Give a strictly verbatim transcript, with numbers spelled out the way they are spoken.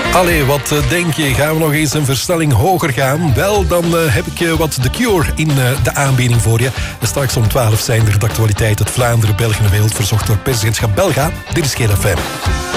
Allee, wat denk je? Gaan we nog eens een versnelling hoger gaan? Wel, dan uh, heb ik uh, wat The Cure in uh, de aanbieding voor je. En straks om twaalf zijn er de actualiteit uit Vlaanderen, België en de wereld, verzorgd door presidentschap Belga. Dit is G F M.